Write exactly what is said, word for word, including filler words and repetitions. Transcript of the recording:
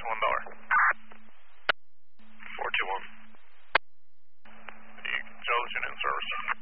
one dollar. four two one. Intelligent in service.